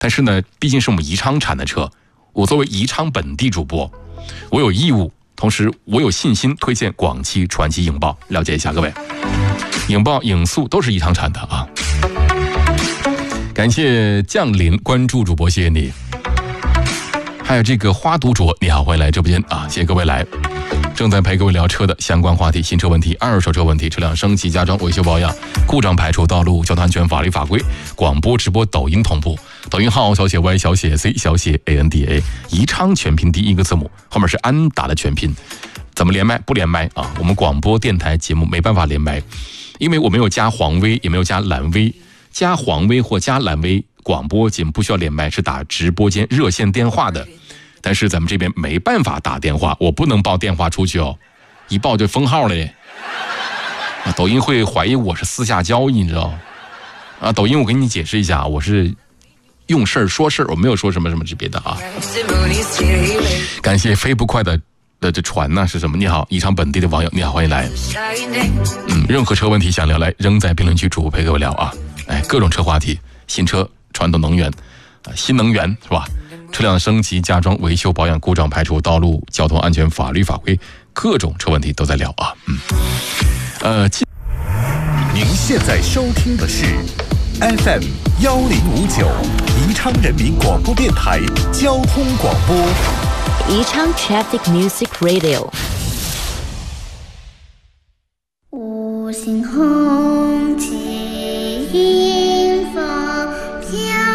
但是呢，毕竟是我们宜昌产的车，我作为宜昌本地主播，我有义务，同时我有信心推荐广汽传祺影豹，了解一下各位。影豹、影速都是宜昌产的啊。感谢降临关注主播，谢谢你。还有这个花独酌，你好，欢迎来直播间啊！谢谢各位来。正在陪各位聊车的相关话题，新车问题、二手车问题、车辆升级加装、维修保养、故障排除、道路交通安全法律法规、广播直播、抖音同步。抖音号小写 Y 小写 C 小写 ANDA， 宜昌全拼第一个字母，后面是安达的全拼。怎么连麦？不连麦啊！我们广播电台节目没办法连麦，因为我没有加黄微，也没有加蓝微。加黄微或加蓝微广播节目不需要连麦，是打直播间热线电话的。但是咱们这边没办法打电话，我不能报电话出去哦，一报就封号了耶。抖音会怀疑我是私下交易，你知道啊？抖音我给你解释一下，我是用事儿说事儿，我没有说什么什么之别的啊。感谢飞不快的这船呢是什么？你好，宜昌本地的网友，你好，欢迎来。任何车问题想聊来，扔在评论区，主播陪各位聊啊。哎，各种车话题，新车、传统能源、新能源是吧？车辆升级、加装、维修保养、故障排除、道路交通安全法律法规，各种车问题都在聊啊。 您现在收听的是 FM 1059宜昌人民广播电台交通广播。 宜昌 Traffic Music Radio。 五星红旗迎风飘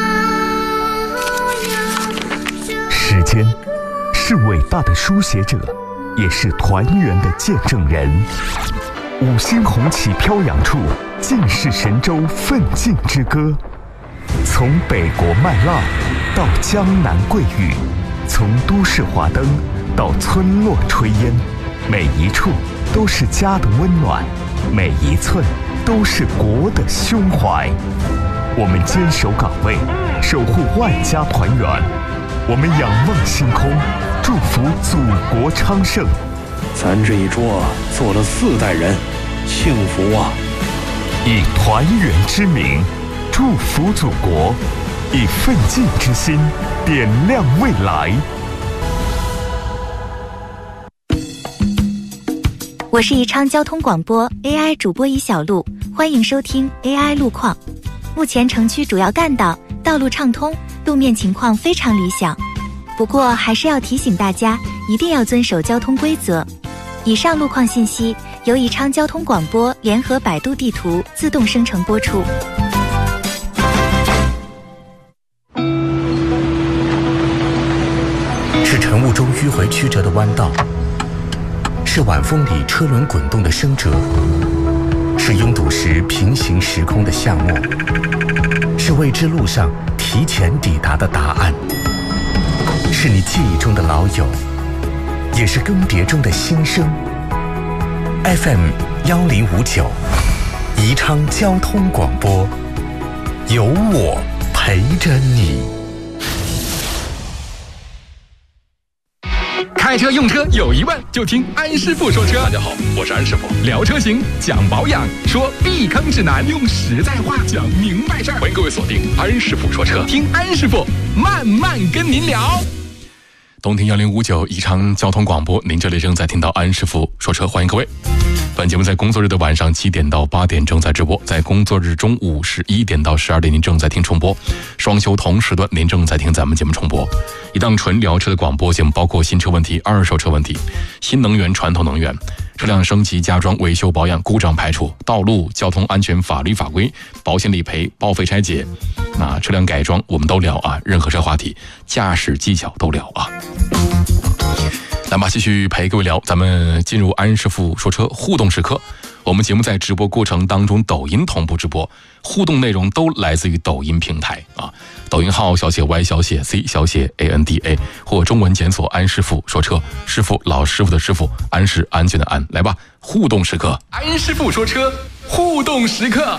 扬。 时间是伟大的书写者，也是团圆的见证人。五星红旗飘扬处，尽是神州奋进之歌。从北国麦浪到江南桂玉，从都市华灯到村落炊烟，每一处都是家的温暖，每一寸都是国的胸怀。我们坚守岗位，守护万家团圆。我们仰望星空，祝福祖国昌盛。 咱这一桌坐了4代人，幸福啊！ 以团圆之名祝福祖国，以奋进之心点亮未来。 我是宜昌交通广播 AI 主播尹小璐，欢迎收听 AI 路况。目前城区主要干道道路畅通，路面情况非常理想。不过还是要提醒大家，一定要遵守交通规则。以上路况信息由宜昌交通广播联合百度地图自动生成播出。 是晨雾中迂回曲折的弯道，是晚风里车轮滚动的声折，是拥堵时平行时空的夏末，是未知路上提前抵达的答案，是你记忆中的老友，也是更迭中的新生。FM 1059宜昌交通广播，有我陪着你。 开车用车有疑问就听安师傅说车。大家好，我是安师傅，聊车型，讲保养，说避坑指南，用实在话讲明白事儿。欢迎各位锁定安师傅说车，听安师傅慢慢跟您聊。东听1059宜昌交通广播，您这里正在听到安师傅说车，欢迎各位。本节目在工作日的晚上7点到8点正在直播，在工作日中午11点到12点您正在听重播，双休同时段您正在听咱们节目重播。一档纯聊车的广播节目，包括新车问题、二手车问题、新能源、传统能源、车辆升级、加装、维修保养、故障排除、道路交通安全法律法规、保险理赔、报废拆解，那车辆改装我们都聊啊，任何车话题、驾驶技巧都聊啊。来吧，继续陪各位聊，咱们进入安师傅说车互动时刻。我们节目在直播过程当中抖音同步直播，互动内容都来自于抖音平台啊。抖音号小写 Y 小写 C 小写 ANDA 或中文检索安师傅说车，师傅老师傅的师傅，安是安全的安。来吧，互动时刻，安师傅说车互动时刻。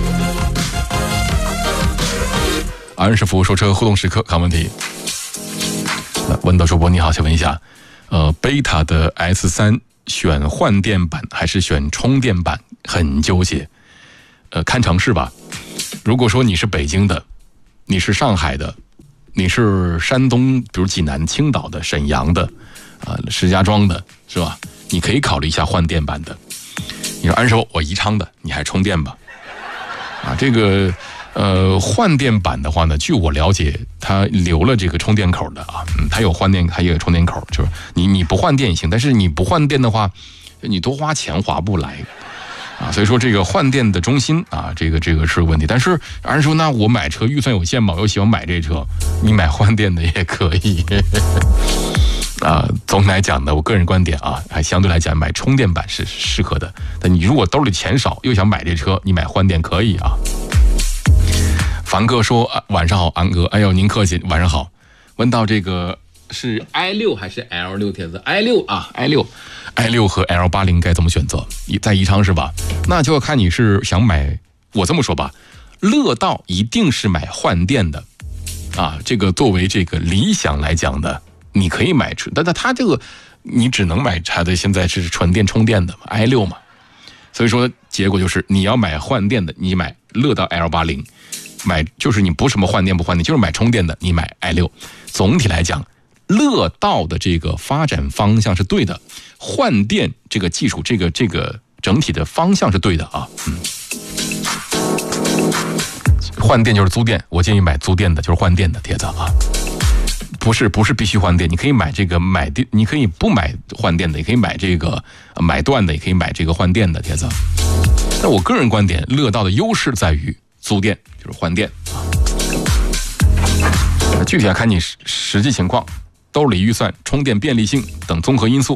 安师傅说车互动时刻，看问题。问到主播你好，想问一下，贝塔的 S3 选换电版还是选充电版？很纠结。看城市吧。如果说你是北京的，你是上海的， 你是山东，比如济南、青岛的、沈阳的，石家庄的，是吧？你可以考虑一下换电版的。你说安师傅，我宜昌的，你还充电吧？这个换电版的话呢，据我了解，它留了这个充电口的啊，它有换电，它也有充电口，就是你不换电也行，但是你不换电的话，你多花钱划不来。所以说这个换电的中心这个是个问题。但是安师傅，那我买车预算有限嘛，我又喜欢买这车，你买换电的也可以。总体来讲呢，我个人观点还相对来讲买充电版是适合的。但你如果兜里钱少又想买这车，你买换电可以啊。凡哥说晚上好，安哥，哎呦您客气，晚上好。问到这个是 i6 还是 L6 帖子 ？i6 啊 ，i6 和 L80 该怎么选择？在宜昌是吧？那就要看你是想买。我这么说吧，乐道一定是买换电的这个作为这个理想来讲的，你可以买，但它这个你只能买它的现在是纯电充电的嘛 ，i6 嘛。所以说结果就是你要买换电的，你买乐道 L80。就是你不是什么换电不换电，就是买充电的，你买 i6。总体来讲，乐道的这个发展方向是对的，换电这个技术，这个整体的方向是对的换电就是租电，我建议买租电的，就是换电的帖子不是必须换电，你可以买这个你可以不买换电的，也可以买这个买断的，也可以买这个换电的帖子。但我个人观点，乐道的优势在于租电，就是换电具体要看你实际情况、兜里预算、充电便利性等综合因素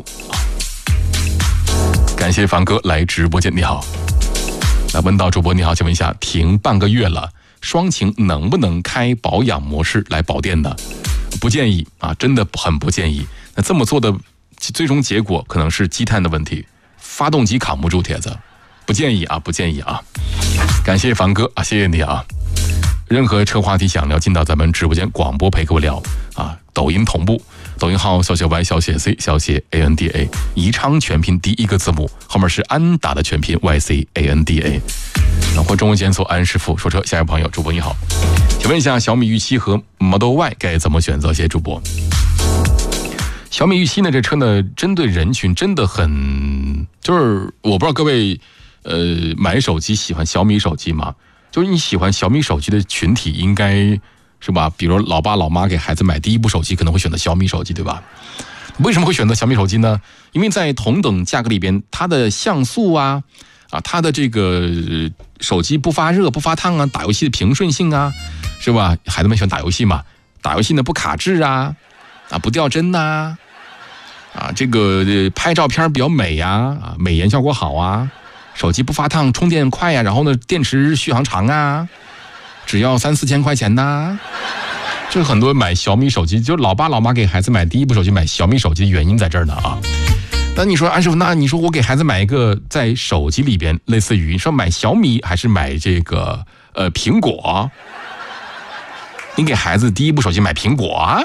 感谢凡哥来直播间，你好。那问到主播你好，请问一下，停半个月了，双擎能不能开保养模式来保电呢？不建议真的很不建议。那这么做的最终结果可能是积碳的问题，发动机扛不住帖子，不建议不建议感谢凡哥谢谢你任何车话题想聊，进到咱们直播间广播陪各位聊抖音同步，抖音号小写 Y 小写 C 小写 ANDA， 宜昌全拼第一个字母后面是安达的全拼 YCANDA。或中文检索安师傅说车。下一位朋友，主播你好，请问一下小米预期和 Model Y 该怎么选择？谢谢主播。小米预期呢，这车呢针对人群真的很，就是我不知道各位买手机喜欢小米手机吗？就是你喜欢小米手机的群体应该是吧？比如老爸老妈给孩子买第一部手机可能会选择小米手机，对吧？为什么会选择小米手机呢？因为在同等价格里边，它的像素它的这个手机不发热不发烫打游戏的平顺性是吧？孩子们喜欢打游戏嘛，打游戏呢不卡滞不掉帧这个拍照片比较美美颜效果好手机不发烫，充电快然后呢电池续航长只要3-4千块钱这很多买小米手机，就老爸老妈给孩子买第一部手机买小米手机的原因在这儿呢那你说安师傅，那你说我给孩子买一个在手机里边类似于你说买小米还是买这个苹果？你给孩子第一部手机买苹果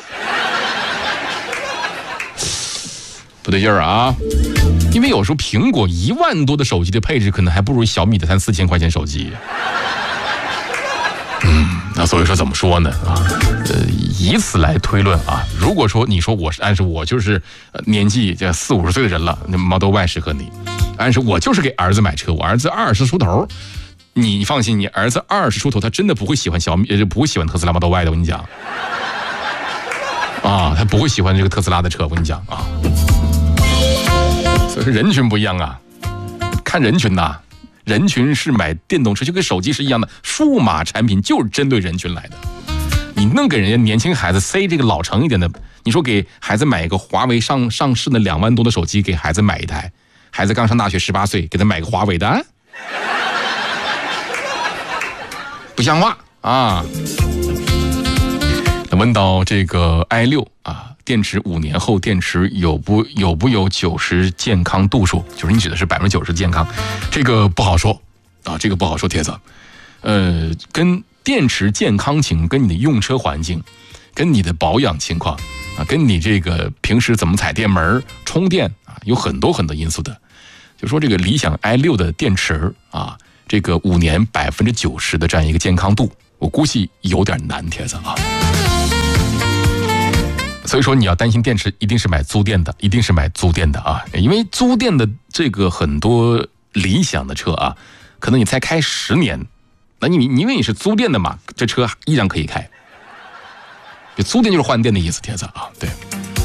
不对劲儿因为有时候苹果1万多的手机的配置可能还不如小米的3-4千块钱手机。那所以说怎么说呢以此来推论如果说你说我是安师傅，我就是年纪这40-50岁的人了，那 Model Y 适合你。安师傅，我就是给儿子买车，我儿子20出头，你放心，你儿子20出头，他真的不会喜欢小米，不会喜欢特斯拉 Model Y 的，我跟你讲他不会喜欢这个特斯拉的车，我跟你讲所以说人群不一样看人群人群是买电动车就跟手机是一样的，数码产品就是针对人群来的。你弄给人家年轻孩子塞这个老成一点的，你说给孩子买一个华为上市的2万多的手机，给孩子买一台，孩子刚上大学18岁，给他买个华为的不像话问到这个 i6 电池5年后电池有不有90健康度数，就是你指的是90%健康，这个不好说这个不好说帖子。跟电池健康情，跟你的用车环境，跟你的保养情况跟你这个平时怎么踩电门充电有很多很多因素的。就说这个理想 i6 的电池这个5年90%的这样一个健康度，我估计有点难帖子所以说你要担心电池，一定是买租电的，一定是买租电的啊！因为租电的这个很多理想的车啊，可能你才开10年，那你因为你是租电的嘛，这车依然可以开。租电就是换电的意思，铁子啊，对。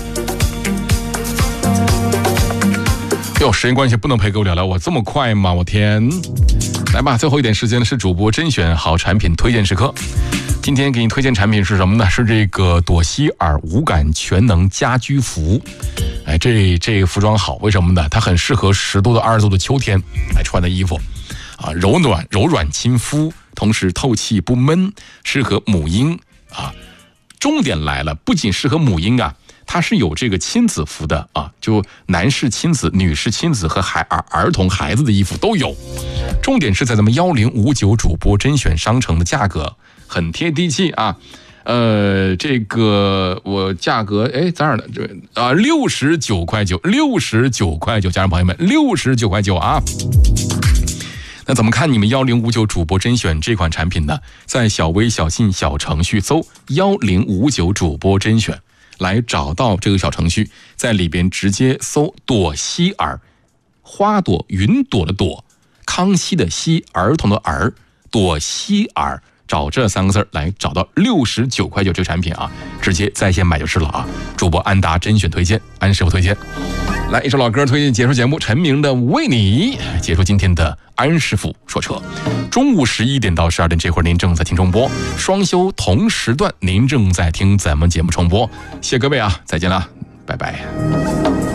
哟，时间关系不能陪各位聊聊我这么快吗？我天！来吧，最后一点时间是主播甄选好产品推荐时刻。今天给你推荐产品是什么呢？是这个朵希尔无感全能家居服。哎，这个服装好，为什么呢？它很适合10度到20度的秋天来穿的衣服啊，柔软亲肤，同时透气不闷，适合母婴啊。重点来了，不仅适合母婴啊，它是有这个亲子服的啊，就男士亲子、女士亲子和儿童孩子的衣服都有。重点是在咱们1059主播甄选商城的价格很贴地气啊。这个我价格在哪儿呢？69块9，69块9，家人朋友们，69块9啊。那怎么看你们1059主播甄选这款产品呢？在小微小信小程序搜1059主播甄选，来找到这个小程序，在里边直接搜朵希尔，花朵云朵的朵，康熙的熙，儿童的儿，朵希尔，找这3个字来找到69块9这个产品啊，直接在线买就是了啊。主播安达甄选推荐，安师傅推荐。来一首老歌推荐结束节目，陈明的为你结束今天的安师傅说车。中午11点到12点这会儿您正在听重播，双休同时段您正在听咱们节目重播。谢谢各位啊，再见了，拜拜。